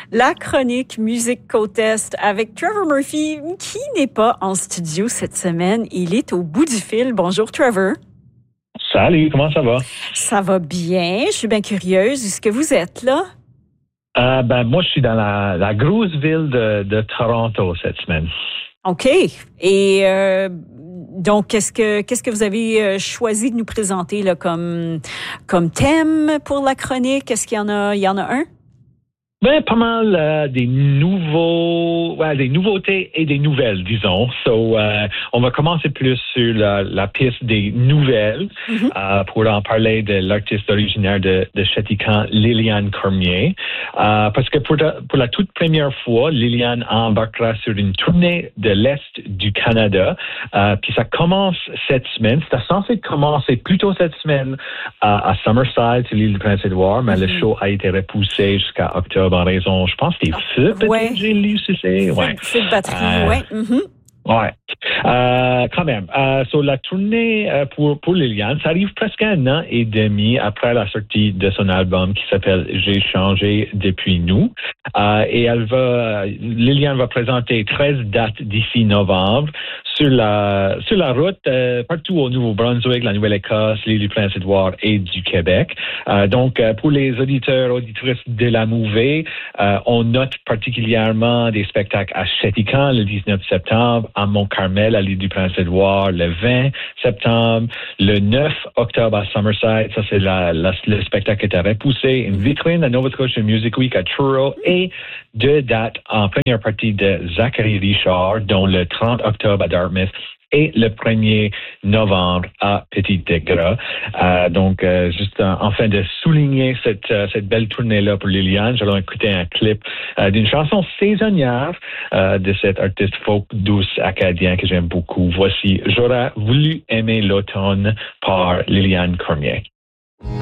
la chronique Musique Côte Est avec Trevor Murphy, qui n'est pas en studio cette semaine. Il est au bout du fil. Bonjour, Trevor. Salut, comment ça va? Ça va bien. Je suis bien curieuse. Est-ce que vous êtes là? Moi, je suis dans la grosse ville de Toronto cette semaine. OK. Et donc, qu'est-ce que vous avez choisi de nous présenter là, comme thème pour la chronique? Est-ce qu'il y en a un? Pas mal des nouveautés et des nouvelles, disons. On va commencer plus sur la piste des nouvelles pour en parler de l'artiste originaire de Chéticamp, Liliane Cormier. Parce que pour la toute première fois, Liliane embarquera sur une tournée de l'Est du Canada. Puis ça commence cette semaine. C'était censé commencer plus tôt cette semaine à Summerside, sur l'île du Prince-Édouard, mais le show a été repoussé jusqu'à octobre en raison, je pense, des feux, peut-être, j'ai lu, c'est. Feux de batterie, oui. Ouais. Quand même. La tournée pour Liliane, ça arrive presque 1 an et demi après la sortie de son album qui s'appelle J'ai changé depuis nous. Et Liliane va présenter 13 dates d'ici novembre sur la route partout au Nouveau-Brunswick, la Nouvelle-Écosse, l'île du Prince-Édouard et du Québec. Donc, pour les auditeurs, auditrices de la Mouvée, on note particulièrement des spectacles à Chéticamp le 19 septembre, à Mont-Carmel, à l'île du Prince-Édouard, le 20 septembre, le 9 octobre à Summerside, ça c'est le spectacle qui était repoussé, une vitrine à Nova Scotia Music Week à Truro et 2 dates en première partie de Zachary Richard, dont le 30 octobre à Dartmouth et le 1er novembre à Petit-Degras. Juste enfin de souligner cette belle tournée-là pour Liliane, j'allais écouter un clip d'une chanson saisonnière de cet artiste folk douce acadien que j'aime beaucoup. Voici « J'aurais voulu aimer l'automne » par Liliane Cormier.